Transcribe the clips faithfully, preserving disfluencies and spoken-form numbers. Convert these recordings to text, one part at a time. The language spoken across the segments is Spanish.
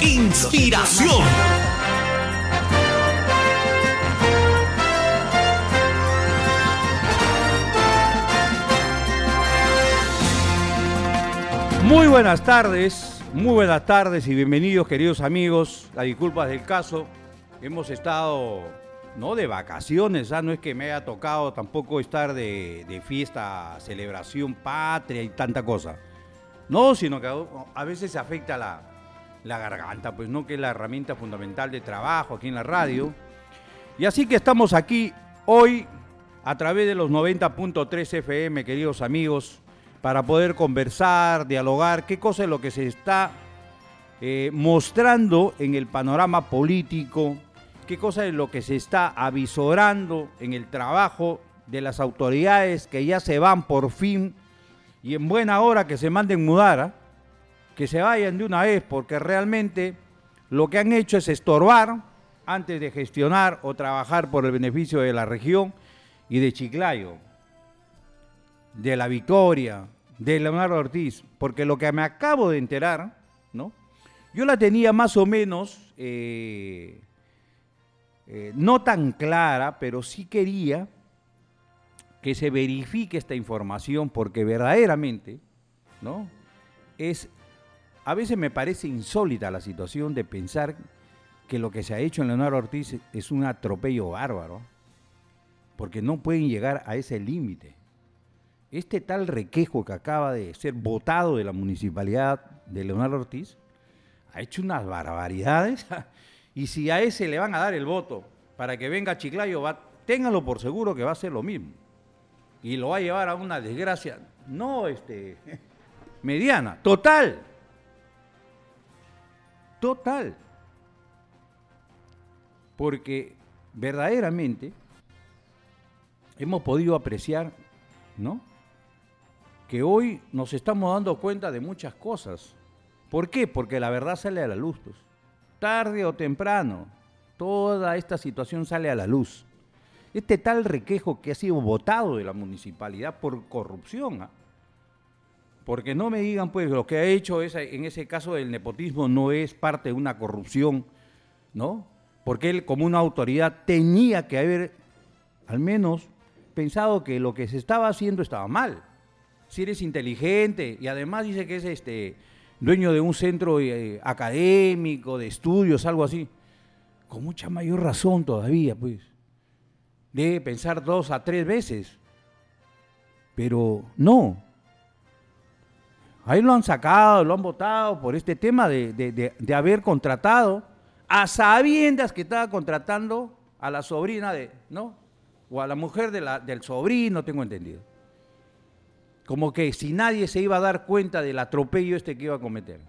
Inspiración. Muy buenas tardes, muy buenas tardes y bienvenidos, queridos amigos. Las disculpas del caso, hemos estado, no de vacaciones, ¿ah? No es que me haya tocado tampoco estar de, de fiesta, celebración patria y tanta cosa. No, sino que a, a veces se afecta la, la garganta, pues no, que es la herramienta fundamental de trabajo aquí en la radio. Y así que estamos aquí hoy a través de los noventa punto tres F M, queridos amigos, para poder conversar, dialogar, qué cosa es lo que se está eh, mostrando en el panorama político, qué cosa es lo que se está avisorando en el trabajo de las autoridades que ya se van por fin y en buena hora que se manden mudar, ¿eh? Que se vayan de una vez, porque realmente lo que han hecho es estorbar antes de gestionar o trabajar por el beneficio de la región y de Chiclayo, de La Victoria, de Leonardo Ortiz, porque lo que me acabo de enterar, ¿no? Yo la tenía más o menos, eh, eh, no tan clara, pero sí quería que se verifique esta información, porque verdaderamente, ¿no? Es, a veces me parece insólita la situación de pensar que lo que se ha hecho en Leonardo Ortiz es un atropello bárbaro, porque no pueden llegar a ese límite. Este tal Requejo que acaba de ser votado de la municipalidad de Leonardo Ortiz ha hecho unas barbaridades y si a ese le van a dar el voto para que venga a Chiclayo, va, ténganlo por seguro que va a ser lo mismo y lo va a llevar a una desgracia, no este, mediana, total, total, porque verdaderamente hemos podido apreciar, ¿no?, que hoy nos estamos dando cuenta de muchas cosas. ¿Por qué? Porque la verdad sale a la luz, pues. Tarde o temprano, toda esta situación sale a la luz. Este tal Requejo que ha sido votado de la municipalidad por corrupción, ¿eh? Porque no me digan, pues, lo que ha hecho es, en ese caso del nepotismo no es parte de una corrupción, ¿no? Porque él, como una autoridad, tenía que haber, al menos, pensado que lo que se estaba haciendo estaba mal. Si eres inteligente y además dice que es este dueño de un centro eh, académico, de estudios, algo así, con mucha mayor razón todavía, pues, debe pensar dos a tres veces. Pero no. Ahí lo han sacado, lo han votado por este tema de, de, de, de haber contratado a sabiendas que estaba contratando a la sobrina de, ¿no? O a la mujer de la, del sobrino, tengo entendido. Como que si nadie se iba a dar cuenta del atropello este que iba a cometer.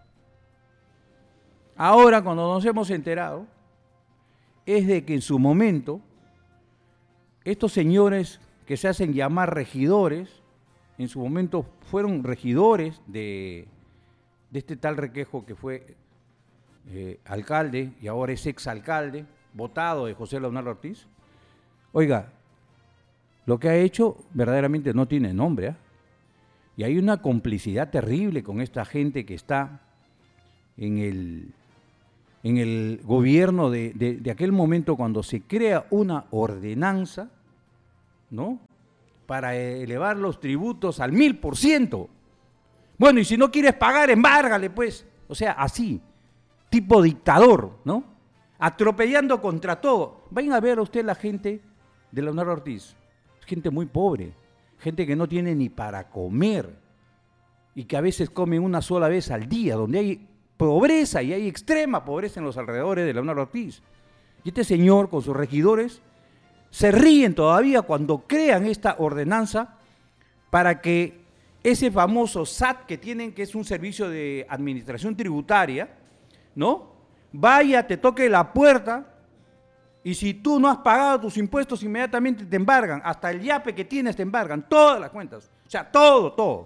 Ahora, cuando nos hemos enterado, es de que en su momento, estos señores que se hacen llamar regidores, en su momento fueron regidores de, de este tal Requejo que fue eh, alcalde y ahora es exalcalde, votado de José Leonardo Ortiz. Oiga, lo que ha hecho verdaderamente no tiene nombre, ¿eh? Y hay una complicidad terrible con esta gente que está en el, en el gobierno de, de, de aquel momento cuando se crea una ordenanza, ¿no?, para elevar los tributos al mil por ciento. Bueno, y si no quieres pagar, embárgale, pues. O sea, así, tipo dictador, ¿no? Atropellando contra todo. Vayan a ver a usted la gente de Leonardo Ortiz. Es gente muy pobre. Gente que no tiene ni para comer y que a veces come una sola vez al día, donde hay pobreza y hay extrema pobreza en los alrededores de Leonardo Ortiz. Y este señor con sus regidores se ríen todavía cuando crean esta ordenanza para que ese famoso S A T que tienen, que es un servicio de administración tributaria, ¿no?, vaya, te toque la puerta. Y si tú no has pagado tus impuestos, inmediatamente te embargan. Hasta el yape que tienes te embargan. Todas las cuentas. O sea, todo, todo.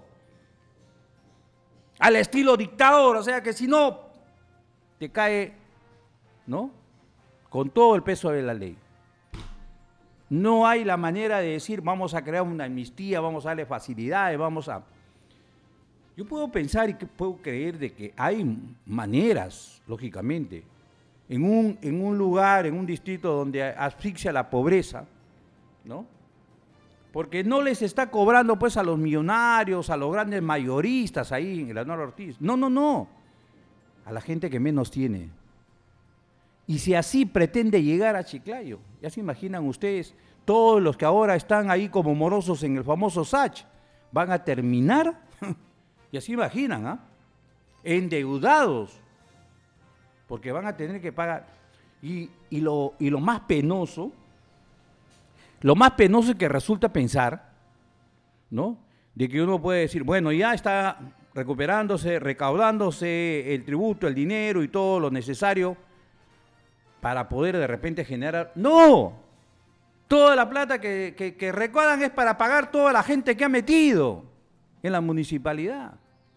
Al estilo dictador. O sea, que si no, te cae, ¿no?, con todo el peso de la ley. No hay la manera de decir, vamos a crear una amnistía, vamos a darle facilidades, vamos a... Yo puedo pensar y que puedo creer de que hay maneras, lógicamente, en un, en un lugar, en un distrito donde asfixia la pobreza, ¿no? Porque no les está cobrando pues a los millonarios, a los grandes mayoristas ahí en el Anual Ortiz. No, no, no. A la gente que menos tiene. Y si así pretende llegar a Chiclayo, ya se imaginan ustedes, todos los que ahora están ahí como morosos en el famoso S A C, van a terminar, ya se imaginan, ¿ah? Endeudados, porque van a tener que pagar. Y, y, lo, y lo más penoso, lo más penoso es que resulta pensar, ¿no? De que uno puede decir, bueno, ya está recuperándose, recaudándose el tributo, el dinero y todo lo necesario para poder de repente generar... ¡No! Toda la plata que, que, que recaudan es para pagar toda la gente que ha metido en la municipalidad.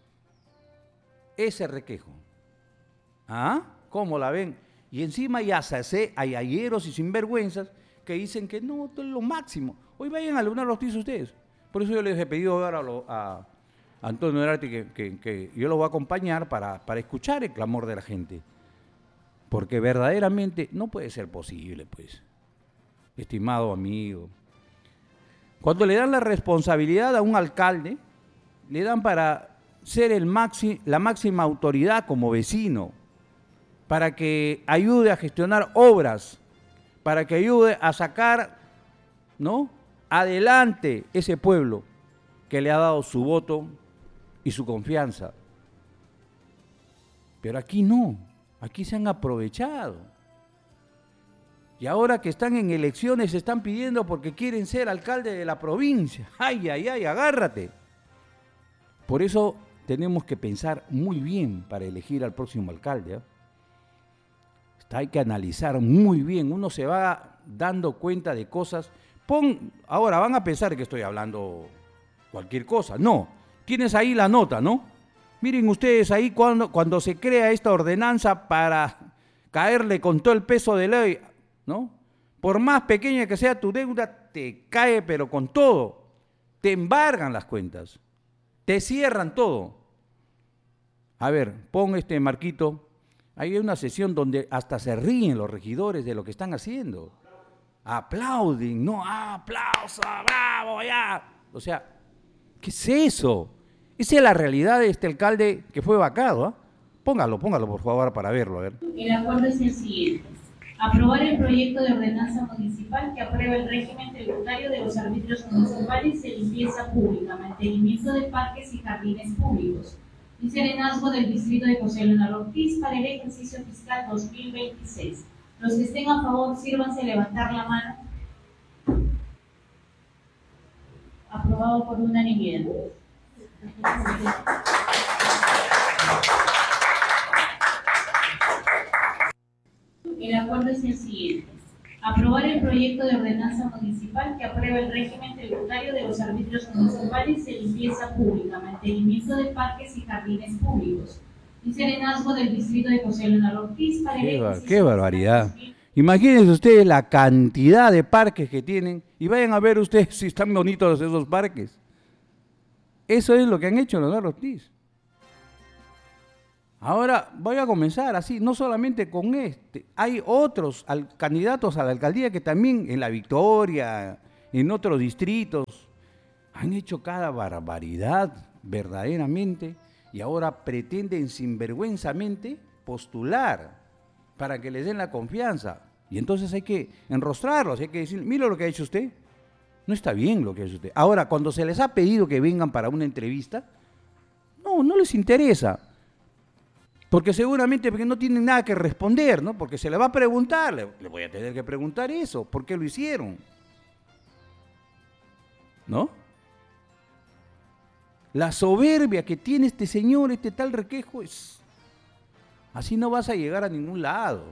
Ese requejo. ¿Ah? ¿Cómo la ven? Y encima hay asase, hay ayeros y sinvergüenzas que dicen que no, esto es lo máximo. Hoy vayan a Leonardo Ortiz ustedes. Por eso yo les he pedido ahora a, lo, a Antonio Herarte que, que, que yo lo voy a acompañar para, para escuchar el clamor de la gente. Porque verdaderamente no puede ser posible, pues, estimado amigo. Cuando le dan la responsabilidad a un alcalde, le dan para ser el maxi, la máxima autoridad como vecino, para que ayude a gestionar obras, para que ayude a sacar, ¿no?, adelante ese pueblo que le ha dado su voto y su confianza. Pero aquí no, aquí se han aprovechado. Y ahora que están en elecciones se están pidiendo porque quieren ser alcalde de la provincia. Ay, ay, ay, agárrate. Por eso tenemos que pensar muy bien para elegir al próximo alcalde, ¿eh? Hay que analizar muy bien, uno se va dando cuenta de cosas. Pon, ahora van a pensar que estoy hablando cualquier cosa. No, tienes ahí la nota, ¿no? Miren ustedes ahí cuando, cuando se crea esta ordenanza para caerle con todo el peso de ley, ¿no? Por más pequeña que sea tu deuda, te cae pero con todo. Te embargan las cuentas, te cierran todo. A ver, pon este marquito. Ahí hay una sesión donde hasta se ríen los regidores de lo que están haciendo. Aplauden, no, ah, aplauso, bravo, ya. O sea, ¿qué es eso? Esa es la realidad de este alcalde que fue vacado, ¿eh? Póngalo, póngalo por favor para verlo, a ver. El acuerdo es el siguiente. Aprobar el proyecto de ordenanza municipal que aprueba el régimen tributario de los arbitrios municipales de limpieza pública, mantenimiento de parques y jardines públicos y serenazgo del distrito de José Leonardo Ortiz para el ejercicio fiscal dos mil veintiséis. Los que estén a favor, sírvanse a levantar la mano. Aprobado por unanimidad. El acuerdo es el siguiente. Aprobar el proyecto de ordenanza municipal que aprueba el régimen tributario de los arbitrios municipales de limpieza pública, mantenimiento de parques y jardines públicos y serenazgo del distrito de José Leonardo Ortiz para el Qué, ejercicio qué barbaridad. Imagínense ustedes la cantidad de parques que tienen y vayan a ver ustedes si están bonitos esos parques. Eso es lo que han hecho Leonardo Ortiz. Ahora voy a comenzar así, no solamente con este, hay otros al, candidatos a la alcaldía que también en La Victoria, en otros distritos, han hecho cada barbaridad verdaderamente y ahora pretenden sinvergüenzamente postular para que les den la confianza. Y entonces hay que enrostrarlos, hay que decir, mira lo que ha hecho usted, no está bien lo que ha hecho usted. Ahora, cuando se les ha pedido que vengan para una entrevista, no, no les interesa. Porque seguramente porque no tienen nada que responder, ¿no? Porque se le va a preguntar, le, le voy a tener que preguntar eso, ¿por qué lo hicieron? ¿No? La soberbia que tiene este señor, este tal Requejo, es... así no vas a llegar a ningún lado.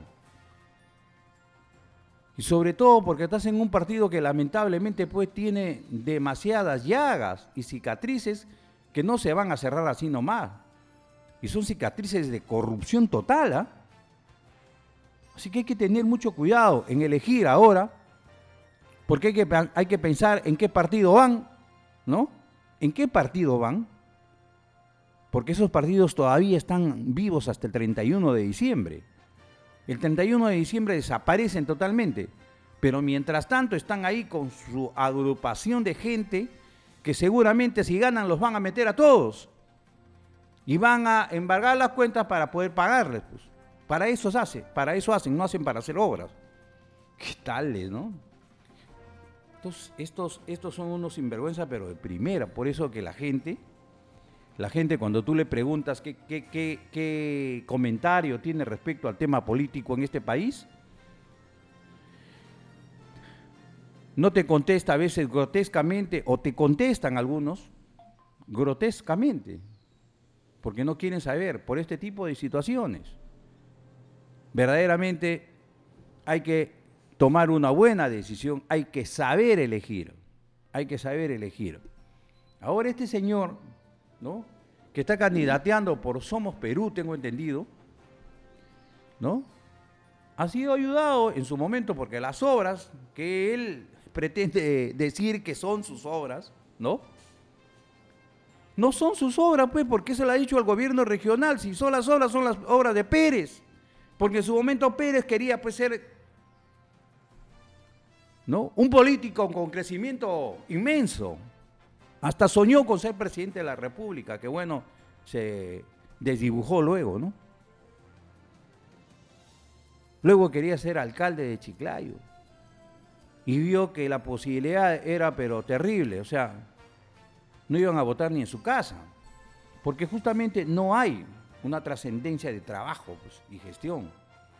Y sobre todo porque estás en un partido que lamentablemente pues tiene demasiadas llagas y cicatrices que no se van a cerrar así nomás. Y son cicatrices de corrupción total, ¿ah? Así que hay que tener mucho cuidado en elegir ahora, porque hay que, hay que pensar en qué partido van, ¿no? ¿En qué partido van? porque esos partidos todavía están vivos hasta el treinta y uno de diciembre. El treinta y uno de diciembre desaparecen totalmente, pero mientras tanto están ahí con su agrupación de gente que seguramente si ganan los van a meter a todos y van a embargar las cuentas para poder pagarles. Pues. Para eso se hace, para eso hacen, no hacen para hacer obras. ¿Qué tales, no? Entonces, estos, estos son unos sinvergüenza, pero de primera, por eso que la gente, la gente cuando tú le preguntas qué, qué, qué, qué comentario tiene respecto al tema político en este país, no te contesta a veces grotescamente, o te contestan algunos grotescamente, porque no quieren saber por este tipo de situaciones. Verdaderamente hay que tomar una buena decisión, hay que saber elegir, hay que saber elegir. Ahora este señor, ¿no?, que está candidateando por Somos Perú, tengo entendido, ¿no?, ha sido ayudado en su momento porque las obras que él pretende decir que son sus obras, ¿no?, no son sus obras, pues, porque se lo ha dicho al gobierno regional. Si son las obras, son las obras de Pérez, porque en su momento Pérez quería, pues, ser, ¿no?, un político con crecimiento inmenso. Hasta soñó con ser presidente de la República, que bueno, se desdibujó luego, ¿no? Luego quería ser alcalde de Chiclayo y vio que la posibilidad era pero terrible, o sea, no iban a votar ni en su casa, porque justamente no hay una trascendencia de trabajo, pues, y gestión,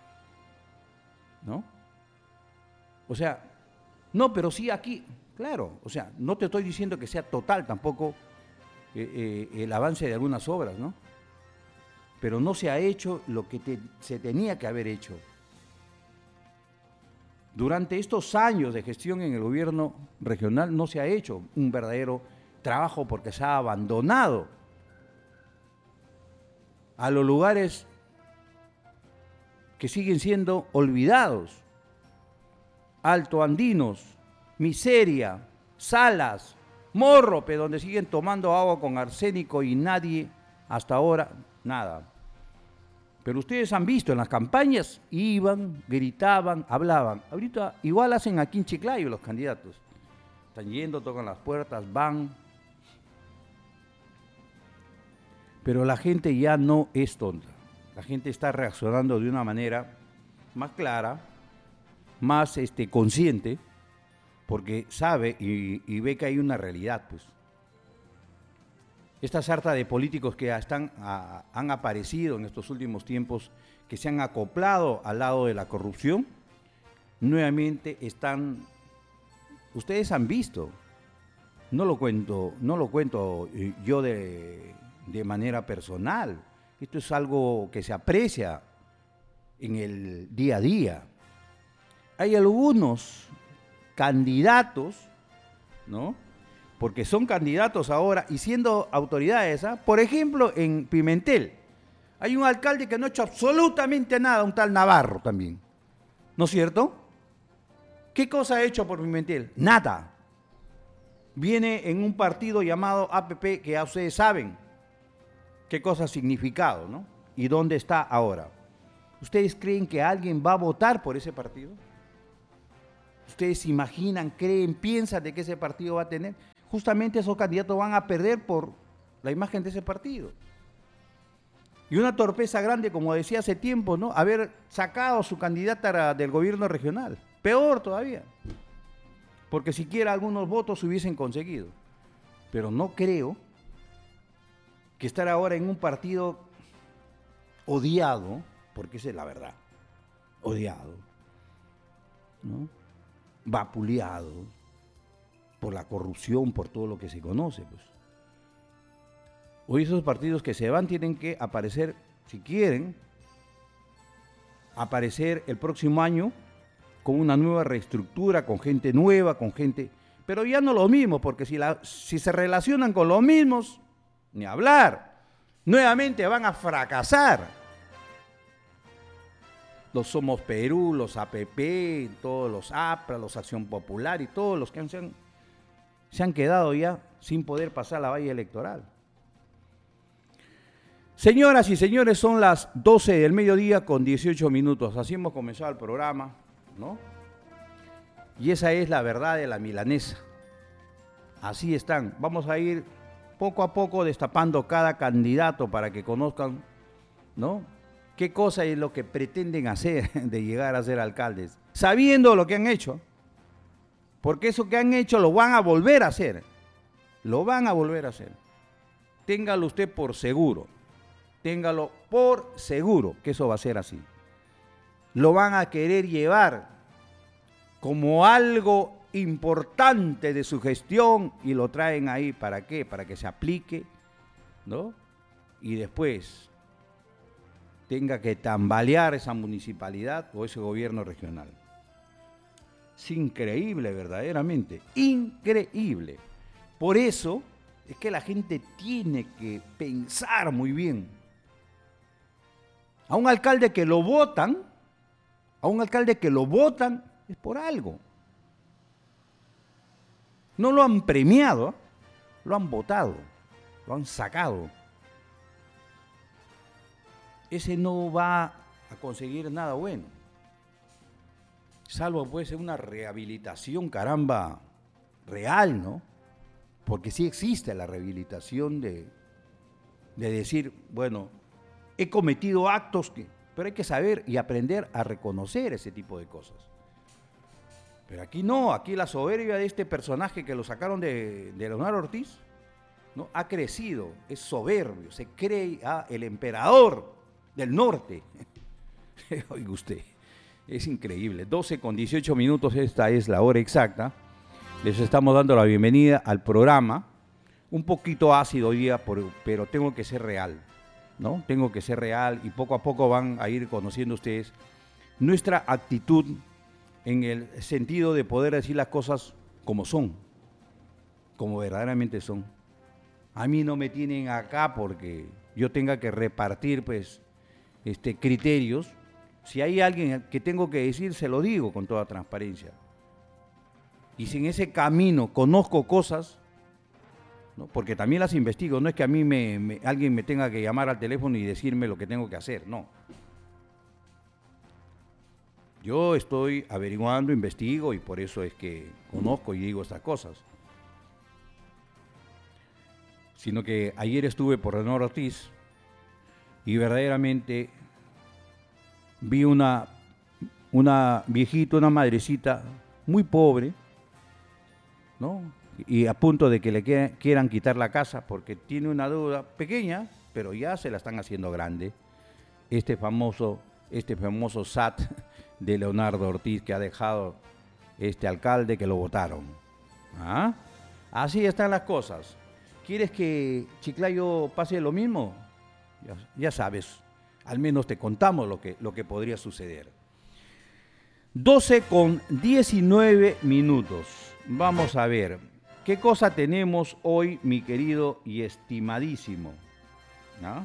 ¿no? O sea, no, pero sí aquí, claro, o sea, no te estoy diciendo que sea total tampoco eh, eh, el avance de algunas obras, ¿no? Pero no se ha hecho lo que te, se tenía que haber hecho. Durante estos años de gestión en el gobierno regional no se ha hecho un verdadero trabajo porque se ha abandonado a los lugares que siguen siendo olvidados. Alto Andinos, Miseria, Salas, Morrope, donde siguen tomando agua con arsénico y nadie, hasta ahora, nada. Pero ustedes han visto en las campañas, iban, gritaban, hablaban. Ahorita igual hacen aquí en Chiclayo los candidatos. Están yendo, tocan las puertas, van. Pero la gente ya no es tonta. La gente está reaccionando de una manera más clara, más este, consciente, porque sabe y, y ve que hay una realidad, pues. Esta sarta de políticos que están, a, han aparecido en estos últimos tiempos, que se han acoplado al lado de la corrupción, nuevamente están, ustedes han visto, no lo cuento, no lo cuento yo de, de manera personal, esto es algo que se aprecia en el día a día. Hay algunos candidatos, ¿no?, porque son candidatos ahora y siendo autoridades, ¿eh? Por ejemplo, en Pimentel, hay un alcalde que no ha hecho absolutamente nada, un tal Navarro también, ¿no es cierto? ¿Qué cosa ha hecho por Pimentel? Nada. Viene en un partido llamado A P P, que ya ustedes saben qué cosa ha significado, ¿no? Y dónde está ahora. ¿Ustedes creen que alguien va a votar por ese partido? ¿Ustedes imaginan, creen, piensan de que ese partido va a tener? Justamente esos candidatos van a perder por la imagen de ese partido. Y una torpeza grande, como decía hace tiempo, ¿no?, haber sacado su candidata del gobierno regional. Peor todavía, porque siquiera algunos votos se hubiesen conseguido. Pero no creo que estar ahora en un partido odiado, porque esa es la verdad, odiado, ¿no?, vapuleado por la corrupción, por todo lo que se conoce, pues. Hoy esos partidos que se van tienen que aparecer, si quieren, aparecer el próximo año con una nueva reestructura, con gente nueva, con gente, pero ya no lo mismo, porque si, la, si se relacionan con los mismos, ni hablar, nuevamente van a fracasar. Los Somos Perú, los A P P, todos los A P R A, los Acción Popular y todos los que han, se, han, se han quedado ya sin poder pasar la valla electoral. Señoras y señores, son las doce del mediodía con dieciocho minutos. Así hemos comenzado el programa, ¿no? Y esa es la verdad de la milanesa. Así están. Vamos a ir poco a poco destapando cada candidato para que conozcan, ¿no?, qué cosa es lo que pretenden hacer de llegar a ser alcaldes, sabiendo lo que han hecho. Porque eso que han hecho lo van a volver a hacer. Lo van a volver a hacer. Téngalo usted por seguro. Téngalo por seguro que eso va a ser así. Lo van a querer llevar como algo importante de su gestión y lo traen ahí. ¿Para qué? Para que se aplique, ¿no? Y después tenga que tambalear esa municipalidad o ese gobierno regional. Es increíble, verdaderamente, increíble. Por eso es que la gente tiene que pensar muy bien. A un alcalde que lo votan, a un alcalde que lo votan, es por algo. No lo han premiado, lo han votado, lo han sacado. Ese no va a conseguir nada bueno. Salvo puede ser una rehabilitación, caramba, real, ¿no? Porque sí existe la rehabilitación de, de decir, bueno, he cometido actos, que, pero hay que saber y aprender a reconocer ese tipo de cosas. Pero aquí no, aquí la soberbia de este personaje que lo sacaron de, de Leonardo Ortiz, ¿no?, ha crecido, es soberbio, se cree ah, el emperador del norte. Oiga usted, es increíble. doce con dieciocho minutos, esta es la hora exacta. Les estamos dando la bienvenida al programa. Un poquito ácido hoy día, por, pero tengo que ser real, ¿no? Tengo que ser real y poco a poco van a ir conociendo ustedes nuestra actitud en el sentido de poder decir las cosas como son, como verdaderamente son. A mí no me tienen acá porque yo tenga que repartir, pues, Este, criterios. Si hay alguien que tengo que decir, se lo digo con toda transparencia. Y si en ese camino conozco cosas, ¿no?, porque también las investigo, no es que a mí me, me, alguien me tenga que llamar al teléfono y decirme lo que tengo que hacer, no. Yo estoy averiguando, investigo y por eso es que conozco y digo estas cosas. Sino que ayer estuve por Leonardo Ortiz y verdaderamente vi una, una viejita, una madrecita muy pobre, ¿no?, y a punto de que le que, quieran quitar la casa porque tiene una deuda pequeña, pero ya se la están haciendo grande. Este famoso, este famoso S A T de Leonardo Ortiz que ha dejado este alcalde que lo votaron. ¿Ah? Así están las cosas. ¿Quieres que Chiclayo pase lo mismo? Ya, ya sabes, al menos te contamos lo que, lo que podría suceder. doce con diecinueve minutos. Vamos a ver, ¿qué cosa tenemos hoy, mi querido y estimadísimo? ¿No?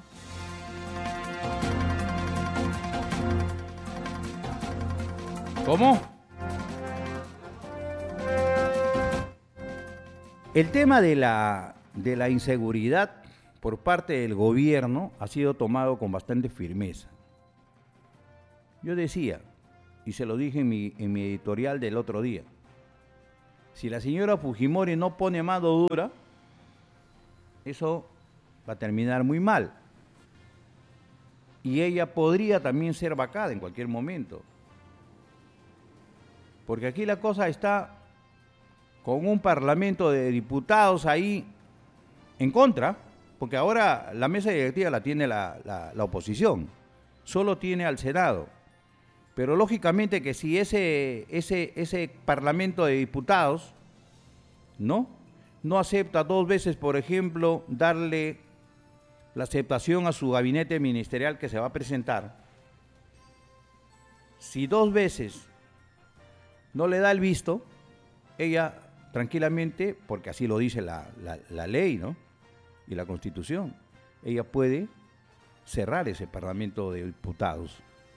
¿Cómo? El tema de la, de la inseguridad por parte del gobierno ha sido tomado con bastante firmeza. Yo decía, y se lo dije en mi, en mi editorial del otro día, si la señora Fujimori no pone mano dura, eso va a terminar muy mal. Y ella podría también ser vacada en cualquier momento. Porque aquí la cosa está con un parlamento de diputados ahí en contra, porque ahora la mesa directiva la tiene la, la, la oposición, solo tiene al Senado. Pero lógicamente que si ese, ese, ese parlamento de diputados, ¿no?, no acepta dos veces, por ejemplo, darle la aceptación a su gabinete ministerial que se va a presentar, si dos veces no le da el visto, ella tranquilamente, porque así lo dice la, la, la ley, ¿no?, y la Constitución, ella puede cerrar ese parlamento de diputados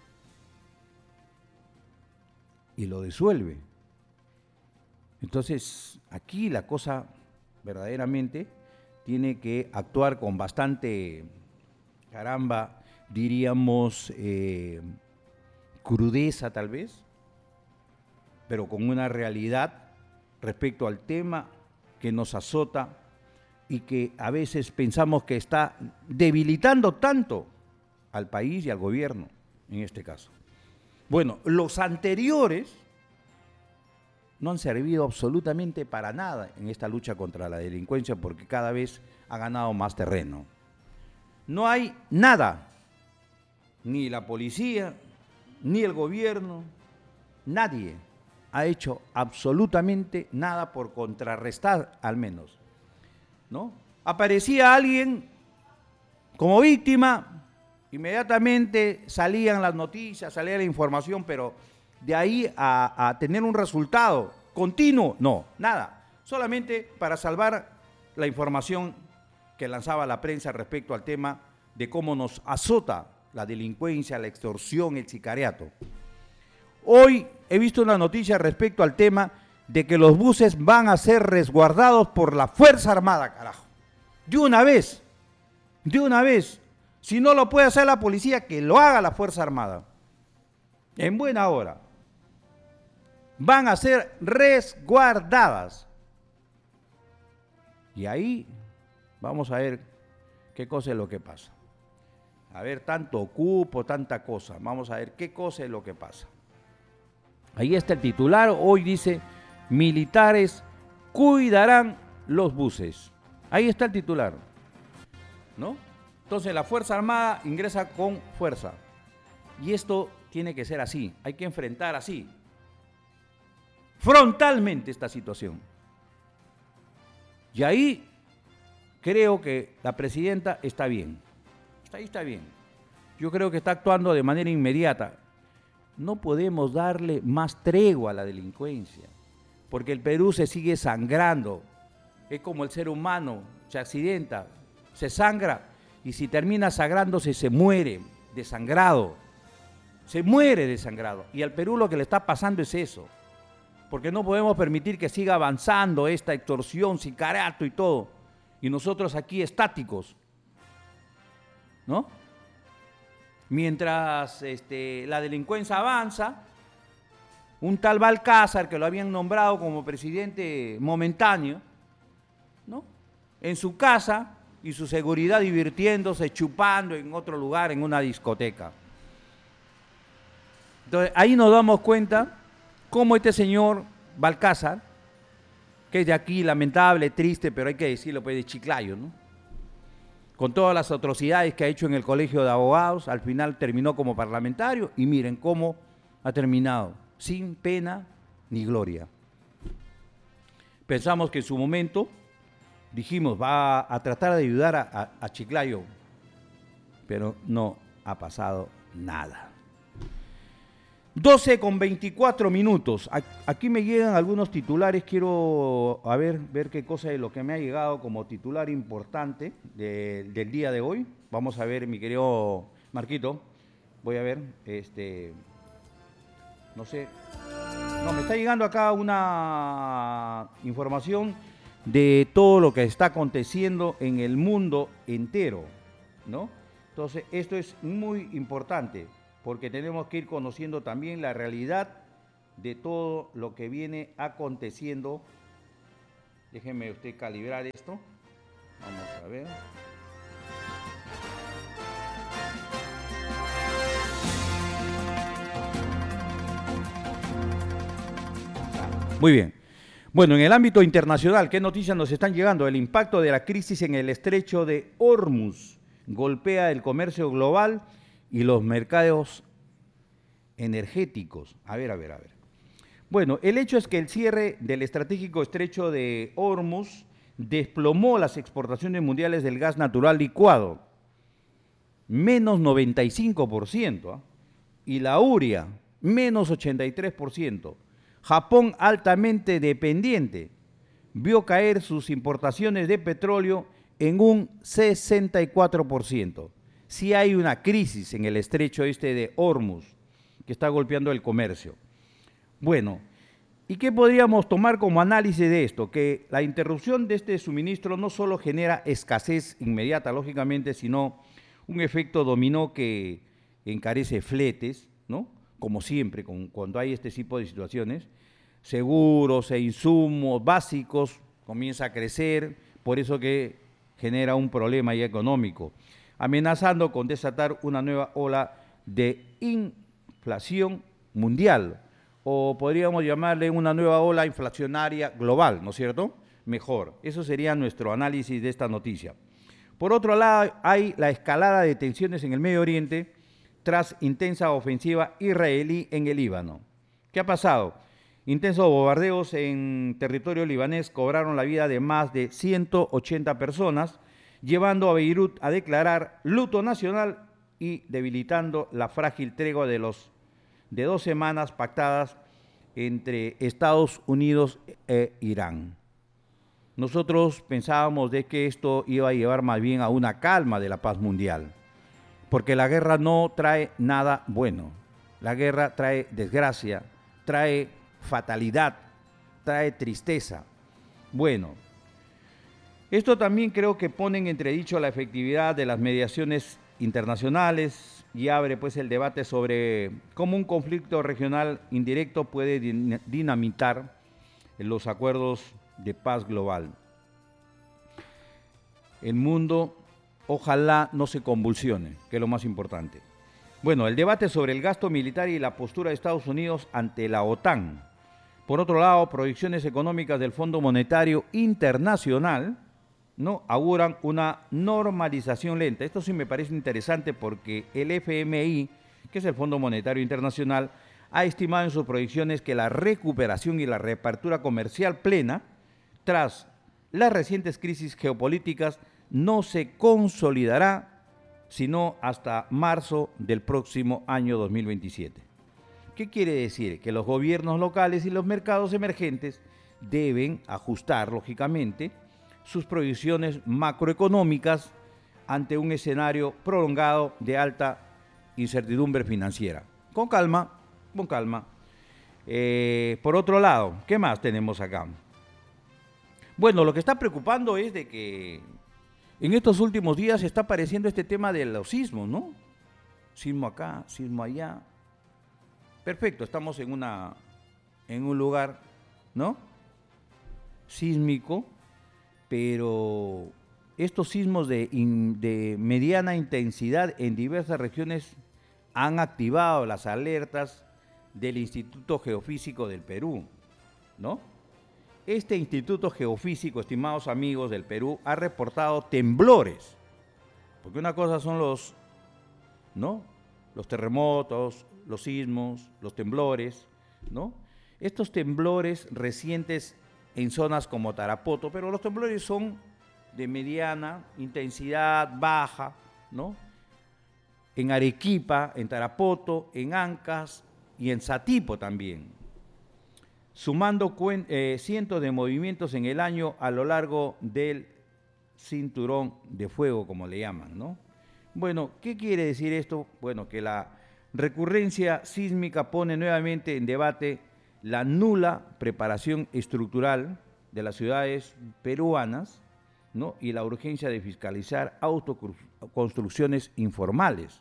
y lo disuelve. Entonces, aquí la cosa verdaderamente tiene que actuar con bastante caramba, diríamos, eh, crudeza tal vez, pero con una realidad respecto al tema que nos azota y que a veces pensamos que está debilitando tanto al país y al gobierno, en este caso. Bueno, los anteriores no han servido absolutamente para nada en esta lucha contra la delincuencia porque cada vez ha ganado más terreno. No hay nada, ni la policía, ni el gobierno, nadie ha hecho absolutamente nada por contrarrestar al menos, ¿no? Aparecía alguien como víctima, inmediatamente salían las noticias, salía la información, pero de ahí a, a tener un resultado continuo, no, nada. Solamente para salvar la información que lanzaba la prensa respecto al tema de cómo nos azota la delincuencia, la extorsión, el sicariato. Hoy he visto una noticia respecto al tema de que los buses van a ser resguardados por la Fuerza Armada, carajo. De una vez, de una vez. Si no lo puede hacer la policía, que lo haga la Fuerza Armada. En buena hora. Van a ser resguardadas. Y ahí vamos a ver qué cosa es lo que pasa. A ver, tanto cupo, tanta cosa. Vamos a ver qué cosa es lo que pasa. Ahí está el titular. Hoy dice, militares cuidarán los buses. Ahí está el titular, ¿no? Entonces la Fuerza Armada ingresa con fuerza. Y esto tiene que ser así. Hay que enfrentar así, frontalmente, esta situación. Y ahí creo que la presidenta está bien. Ahí está bien. Yo creo que está actuando de manera inmediata. No podemos darle más tregua a la delincuencia, porque el Perú se sigue sangrando. Es como el ser humano, se accidenta, se sangra, y si termina sangrándose se muere desangrado. Se muere desangrado. Y al Perú lo que le está pasando es eso. Porque no podemos permitir que siga avanzando esta extorsión, sicariato y todo. Y nosotros aquí estáticos, ¿no? Mientras este, la delincuencia avanza, un tal Balcázar, que lo habían nombrado como presidente momentáneo, ¿no? En su casa y su seguridad divirtiéndose, chupando en otro lugar, en una discoteca. Entonces, ahí nos damos cuenta cómo este señor Balcázar, que es de aquí, lamentable, triste, pero hay que decirlo, pues de Chiclayo, ¿no? Con todas las atrocidades que ha hecho en el Colegio de Abogados, al final terminó como parlamentario y miren cómo ha terminado, sin pena ni gloria. Pensamos que en su momento, dijimos, va a tratar de ayudar a, a, a Chiclayo, pero no ha pasado nada. doce con veinticuatro minutos. Aquí me llegan algunos titulares. Quiero a ver, ver qué cosa es lo que me ha llegado como titular importante de, del día de hoy. Vamos a ver, mi querido Marquito. Voy a ver, este, no sé. No, me está llegando acá una información de todo lo que está aconteciendo en el mundo entero, ¿no? Entonces, esto es muy importante, porque tenemos que ir conociendo también la realidad de todo lo que viene aconteciendo. Déjeme usted calibrar esto. Vamos a ver. Muy bien. Bueno, en el ámbito internacional, ¿qué noticias nos están llegando? El impacto de la crisis en el estrecho de Hormuz golpea el comercio global y los mercados energéticos. A ver, a ver, a ver. Bueno, el hecho es que el cierre del estratégico estrecho de Hormuz desplomó las exportaciones mundiales del gas natural licuado, menos noventa y cinco por ciento, ¿eh? Y la urea, menos ochenta y tres por ciento. Japón, altamente dependiente, vio caer sus importaciones de petróleo en un sesenta y cuatro por ciento. Sí hay una crisis en el estrecho este de Hormuz que está golpeando el comercio. Bueno, ¿y qué podríamos tomar como análisis de esto? Que la interrupción de este suministro no solo genera escasez inmediata, lógicamente, sino un efecto dominó que encarece fletes, ¿no? Como siempre, con, cuando hay este tipo de situaciones, seguros e insumos básicos comienza a crecer, por eso que genera un problema ya económico, amenazando con desatar una nueva ola de inflación mundial, o podríamos llamarle una nueva ola inflacionaria global, ¿no es cierto? Mejor, eso sería nuestro análisis de esta noticia. Por otro lado, hay la escalada de tensiones en el Medio Oriente tras intensa ofensiva israelí en el Líbano. ¿Qué ha pasado? Intensos bombardeos en territorio libanés cobraron la vida de más de ciento ochenta personas, llevando a Beirut a declarar luto nacional y debilitando la frágil tregua de, los, de dos semanas pactadas entre Estados Unidos e Irán. Nosotros pensábamos de que esto iba a llevar más bien a una calma de la paz mundial, porque la guerra no trae nada bueno. La guerra trae desgracia, trae fatalidad, trae tristeza. Bueno, esto también creo que pone en entredicho la efectividad de las mediaciones internacionales y abre pues el debate sobre cómo un conflicto regional indirecto puede dinamitar los acuerdos de paz global. El mundo ojalá no se convulsione, que es lo más importante. Bueno, el debate sobre el gasto militar y la postura de Estados Unidos ante la OTAN. Por otro lado, proyecciones económicas del Fondo Monetario Internacional, ¿no?, auguran una normalización lenta. Esto sí me parece interesante porque el F M I, que es el Fondo Monetario Internacional, ha estimado en sus proyecciones que la recuperación y la reapertura comercial plena, tras las recientes crisis geopolíticas, no se consolidará sino hasta marzo del próximo año dos mil veintisiete. ¿Qué quiere decir? Que los gobiernos locales y los mercados emergentes deben ajustar, lógicamente, sus proyecciones macroeconómicas ante un escenario prolongado de alta incertidumbre financiera. Con calma, con calma. Eh, por otro lado, ¿qué más tenemos acá? Bueno, lo que está preocupando es de que en estos últimos días está apareciendo este tema de los sismos, ¿no? Sismo acá, sismo allá. Perfecto, estamos en, una, en un lugar, ¿no?, sísmico, pero estos sismos de, in, de mediana intensidad en diversas regiones han activado las alertas del Instituto Geofísico del Perú, ¿no? Este Instituto Geofísico, estimados amigos del Perú, ha reportado temblores, porque una cosa son los, ¿no?, los terremotos, los sismos, los temblores, ¿no? Estos temblores recientes en zonas como Tarapoto, pero los temblores son de mediana intensidad, baja, ¿no? En Arequipa, en Tarapoto, en Ancash y en Satipo también, sumando eh, cientos de movimientos en el año a lo largo del cinturón de fuego, como le llaman, ¿no? Bueno, ¿qué quiere decir esto? Bueno, que la recurrencia sísmica pone nuevamente en debate la nula preparación estructural de las ciudades peruanas, ¿no?, y la urgencia de fiscalizar autoconstrucciones informales.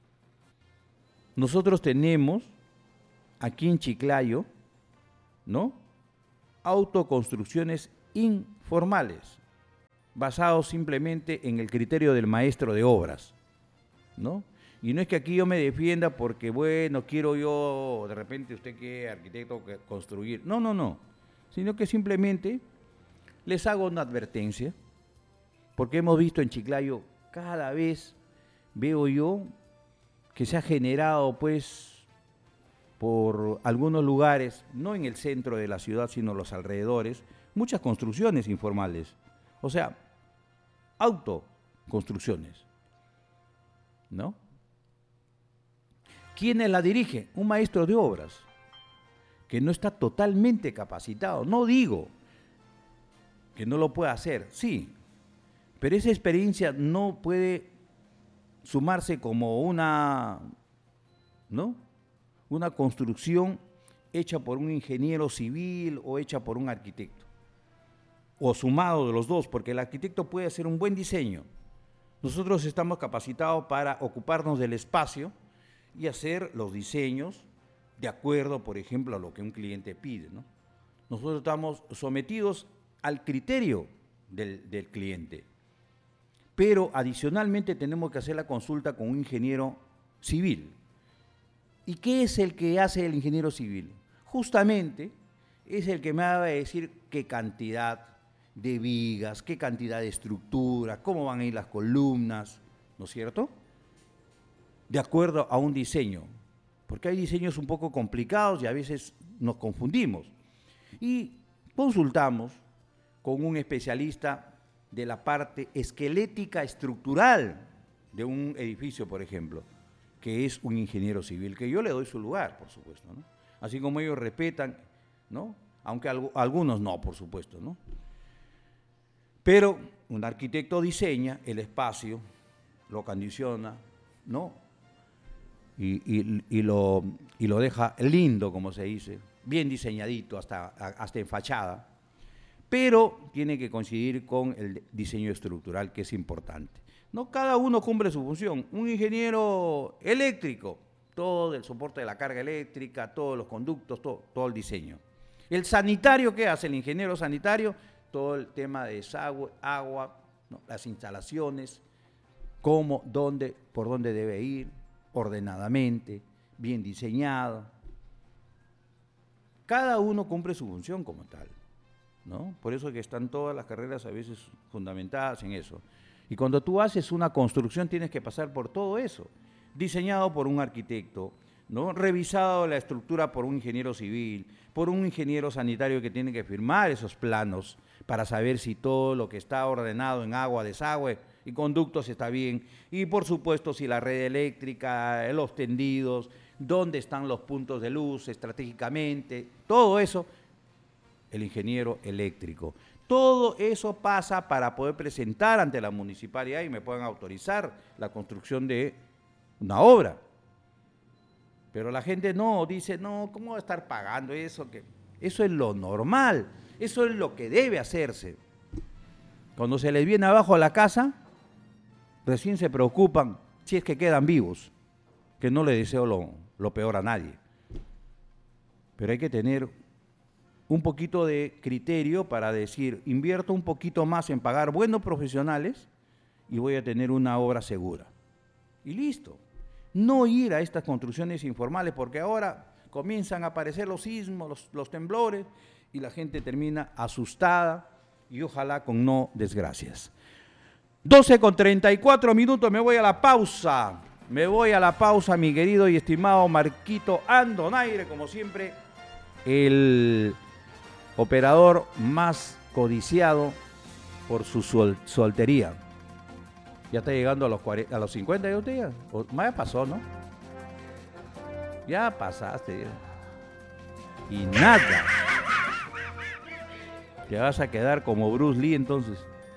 Nosotros tenemos aquí en Chiclayo, ¿no?, autoconstrucciones informales, basados simplemente en el criterio del maestro de obras, ¿no? Y no es que aquí yo me defienda porque, bueno, quiero yo, de repente usted que arquitecto que construir. No, no, no. Sino que simplemente les hago una advertencia, porque hemos visto en Chiclayo, cada vez veo yo que se ha generado, pues, por algunos lugares, no en el centro de la ciudad, sino los alrededores, muchas construcciones informales. O sea, autoconstrucciones, ¿no? ¿Quiénes la dirigen? Un maestro de obras que no está totalmente capacitado. No digo que no lo pueda hacer, sí, pero esa experiencia no puede sumarse como una, ¿no?, una construcción hecha por un ingeniero civil o hecha por un arquitecto, o sumado de los dos, porque el arquitecto puede hacer un buen diseño, Nosotros estamos capacitados para ocuparnos del espacio y hacer los diseños de acuerdo, por ejemplo, a lo que un cliente pide, ¿no? Nosotros estamos sometidos al criterio del, del cliente, pero adicionalmente tenemos que hacer la consulta con un ingeniero civil. ¿Y qué es el que hace el ingeniero civil? Justamente es el que me va a decir qué cantidad de vigas, qué cantidad de estructura, cómo van a ir las columnas, ¿no es cierto? De acuerdo a un diseño, porque hay diseños un poco complicados y a veces nos confundimos. Y consultamos con un especialista de la parte esquelética estructural de un edificio, por ejemplo, que es un ingeniero civil, que yo le doy su lugar, por supuesto, ¿no? Así como ellos respetan, ¿no? Aunque algo, algunos no, por supuesto, ¿no? Pero un arquitecto diseña el espacio, lo condiciona, ¿no? Y, y, y, lo, y lo deja lindo, como se dice, bien diseñadito, hasta, hasta en fachada, pero tiene que coincidir con el diseño estructural, que es importante. No cada uno cumple su función. Un ingeniero eléctrico, todo el soporte de la carga eléctrica, todos los conductos, todo, todo el diseño. El sanitario, ¿qué hace el ingeniero sanitario? Todo el tema de desagüe, agua, ¿no? Las instalaciones, cómo, dónde, por dónde debe ir, ordenadamente, bien diseñado. Cada uno cumple su función como tal, ¿no? Por eso que están todas las carreras a veces fundamentadas en eso. Y cuando tú haces una construcción tienes que pasar por todo eso, diseñado por un arquitecto, ¿no? Revisado la estructura por un ingeniero civil, por un ingeniero sanitario que tiene que firmar esos planos para saber si todo lo que está ordenado en agua, desagüe y conductos está bien. Y por supuesto si la red eléctrica, los tendidos, dónde están los puntos de luz estratégicamente, todo eso, el ingeniero eléctrico. Todo eso pasa para poder presentar ante la municipalidad y me puedan autorizar la construcción de una obra. Pero la gente no, dice, no, ¿cómo va a estar pagando eso? Que eso es lo normal, eso es lo que debe hacerse. Cuando se les viene abajo a la casa, recién se preocupan si es que quedan vivos, que no le deseo lo, lo peor a nadie. Pero hay que tener un poquito de criterio para decir, invierto un poquito más en pagar buenos profesionales y voy a tener una obra segura. Y listo. No ir a estas construcciones informales, porque ahora comienzan a aparecer los sismos, los, los temblores, y la gente termina asustada y ojalá con no desgracias. doce con treinta y cuatro minutos, me voy a la pausa. Me voy a la pausa, mi querido y estimado Marquito Andonaire, como siempre, el operador más codiciado por su sol, soltería. Ya está llegando a los, cuarenta, a los cincuenta ya usted ya. O, ya pasó, ¿no? Ya pasaste. Ya. Y nada. Te vas a quedar como Bruce Lee entonces.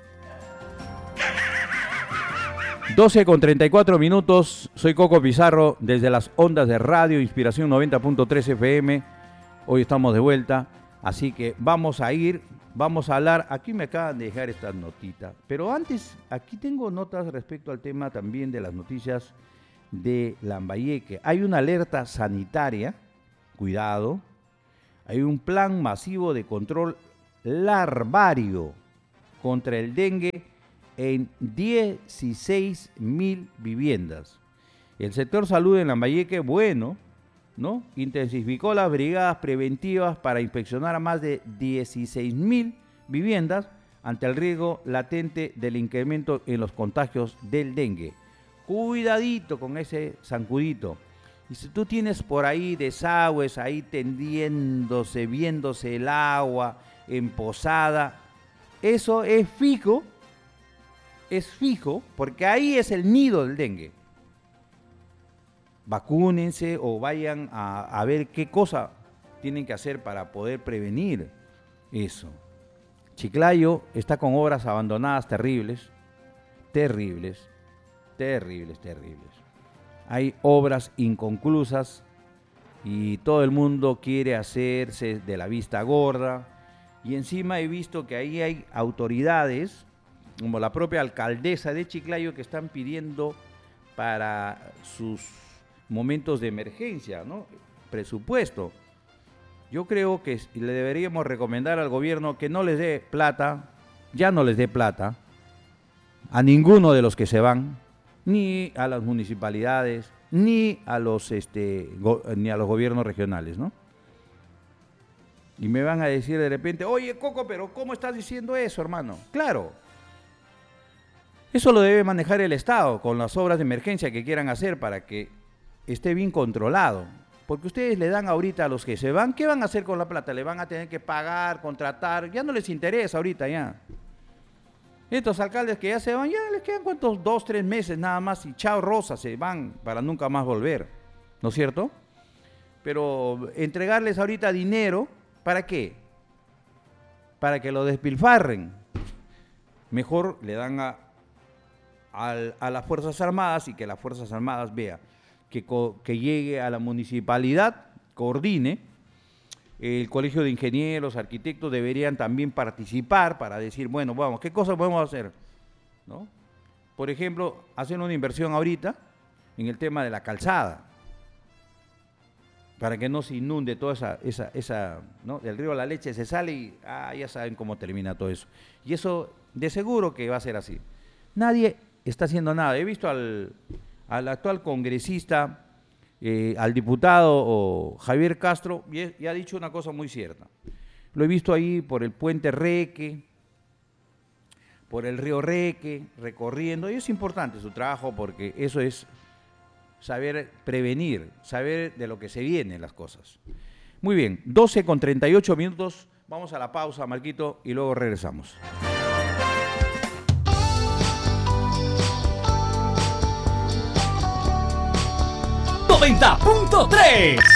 doce con treinta y cuatro minutos. Soy Coco Pizarro desde las ondas de Radio Inspiración noventa punto tres F M. Hoy estamos de vuelta. Así que vamos a ir... Vamos a hablar, aquí me acaban de dejar estas notitas, pero antes, aquí tengo notas respecto al tema también de las noticias de Lambayeque. Hay una alerta sanitaria, cuidado, hay un plan masivo de control larvario contra el dengue en dieciséis mil viviendas. El sector salud en Lambayeque, bueno, ¿no? Intensificó las brigadas preventivas para inspeccionar a más de dieciséis mil viviendas ante el riesgo latente del incremento en los contagios del dengue. Cuidadito con ese zancudito. Y si tú tienes por ahí desagües, ahí tendiéndose, viéndose el agua en posada, eso es fijo, es fijo, porque ahí es el nido del dengue. Vacúnense o vayan a, a ver qué cosa tienen que hacer para poder prevenir eso. Chiclayo está con obras abandonadas terribles, terribles, terribles, terribles. Hay obras inconclusas y todo el mundo quiere hacerse de la vista gorda. Y encima he visto que ahí hay autoridades como la propia alcaldesa de Chiclayo, que están pidiendo para sus momentos de emergencia, ¿no? Presupuesto. Yo creo que le deberíamos recomendar al gobierno que no les dé plata, ya no les dé plata a ninguno de los que se van, ni a las municipalidades, ni a los este go, ni a los gobiernos regionales, ¿no? Y me van a decir de repente, oye, Coco, pero ¿cómo estás diciendo eso, hermano? Claro, eso lo debe manejar el Estado con las obras de emergencia que quieran hacer para que esté bien controlado. Porque ustedes le dan ahorita a los que se van, ¿qué van a hacer con la plata? Le van a tener que pagar, contratar, ya no les interesa ahorita ya. Estos alcaldes que ya se van, ya les quedan cuántos, dos, tres meses nada más y chao rosa, se van para nunca más volver, ¿no es cierto? Pero entregarles ahorita dinero, ¿para qué? Para que lo despilfarren. Mejor le dan a, a, a las Fuerzas Armadas y que las Fuerzas Armadas vean que, que llegue a la municipalidad, coordine. El Colegio de Ingenieros, Arquitectos deberían también participar para decir, bueno, vamos, ¿qué cosas podemos hacer? ¿No? Por ejemplo, hacer una inversión ahorita en el tema de la calzada, para que no se inunde toda esa, esa, esa, ¿no? Del río La Leche se sale y ah, ya saben cómo termina todo eso. Y eso de seguro que va a ser así. Nadie está haciendo nada. He visto al, al actual congresista, Eh, al diputado o Javier Castro, y, y ha dicho una cosa muy cierta. Lo he visto ahí por el puente Reque, por el río Reque, recorriendo, y es importante su trabajo porque eso es saber prevenir, saber de lo que se vienen las cosas. Muy bien, doce con treinta y ocho minutos, vamos a la pausa, Marquito, y luego regresamos. noventa punto tres